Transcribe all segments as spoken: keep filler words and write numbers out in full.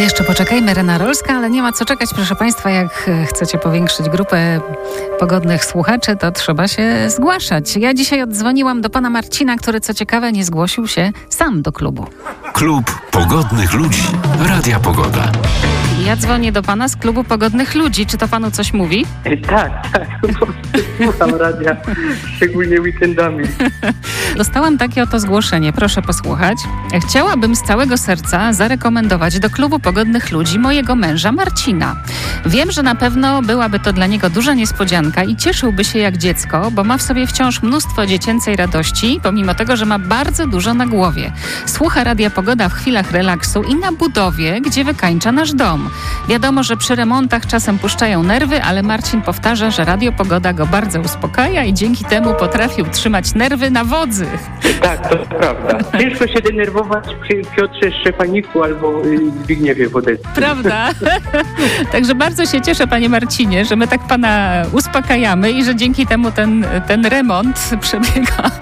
Jeszcze poczekajmy, Rena Rolska, ale nie ma co czekać, proszę Państwa. Jak chcecie powiększyć grupę pogodnych słuchaczy, to trzeba się zgłaszać. Ja dzisiaj oddzwoniłam do pana Marcina, który co ciekawe nie zgłosił się sam do klubu. Klub Pogodnych Ludzi. Radia Pogoda. Ja dzwonię do pana z klubu Pogodnych Ludzi. Czy to panu coś mówi? Tak, tak. Słucham radia, szczególnie weekendami. Dostałam takie oto zgłoszenie. Proszę posłuchać. Chciałabym z całego serca zarekomendować do klubu Pogodnych Ludzi mojego męża Marcina. Wiem, że na pewno byłaby to dla niego duża niespodzianka i cieszyłby się jak dziecko, bo ma w sobie wciąż mnóstwo dziecięcej radości, pomimo tego, że ma bardzo dużo na głowie. Słucha Radia Pogoda w chwilach relaksu i na budowie, gdzie wykańcza nasz dom. Wiadomo, że przy remontach czasem puszczają nerwy, ale Marcin powtarza, że Radio Pogoda go bardzo uspokaja i dzięki temu potrafi utrzymać nerwy na wodzy. Tak, to prawda. Ciężko się denerwować przy Piotrze Szczepaniku albo Zbigniewie Wodeckim. Prawda? Także bardzo się cieszę, panie Marcinie, że my tak pana uspokajamy i że dzięki temu ten, ten remont przebiega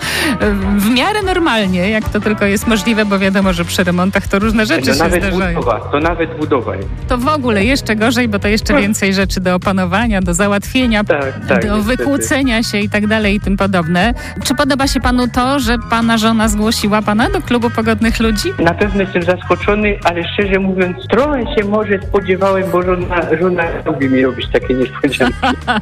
w miarę normalnie, jak to tylko jest możliwe, bo wiadomo, że przy remontach to różne rzeczy to się nawet zdarzają. Budowa, to nawet budowa jest. To w ogóle jeszcze gorzej, bo to jeszcze więcej rzeczy do opanowania, do załatwienia, tak, tak, do niestety. wykłócenia się i tak dalej i tym podobne. Czy podoba się panu to, że pana żona zgłosiła pana do klubu Pogodnych Ludzi? Na pewno jestem zaskoczony, ale szczerze mówiąc, trochę się może spodziewałem, bo żona, żona lubi mi robić takie niespodzianki.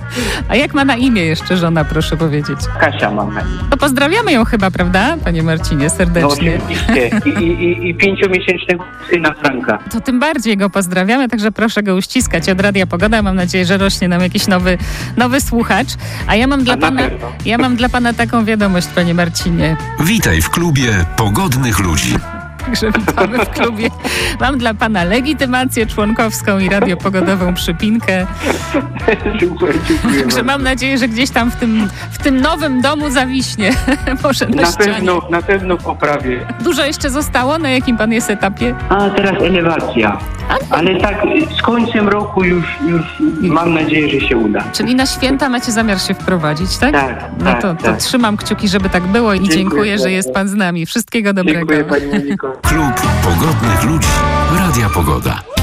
A jak ma na imię jeszcze żona, proszę powiedzieć? Kasia mam na imię. To pozdrawiamy ją chyba, prawda, panie Marcinie, No serdecznie. oczywiście. I, i, i, i pięciomiesięcznego syna Franka. To tym bardziej go pozdrawiamy, także proszę go uściskać od Radia Pogoda. Mam nadzieję, że rośnie nam jakiś nowy, nowy słuchacz. A ja mam dla A na pana, pewno. ja mam dla pana taką wiadomość, panie Marcinie. Witaj w klubie Pogodnych Ludzi. Także witamy w klubie. Mam dla pana legitymację członkowską i radiopogodową przypinkę. Dziękuję, dziękuję. Także mam nadzieję, że gdzieś tam w tym, w tym nowym domu zawiśnie. Może na Na ścianie. pewno, na pewno poprawię. Dużo jeszcze zostało? Na jakim pan jest etapie? A teraz elewacja. Ale tak z końcem roku już, już mam nadzieję, że się uda. Czyli na święta macie zamiar się wprowadzić, tak? Tak, No tak, to, to tak. trzymam kciuki, żeby tak było i dziękuję, Dziękuję że bardzo. jest pan z nami. Wszystkiego dobrego. Dziękuję pani Moniko. Klub Pogodnych Ludzi. Radia Pogoda.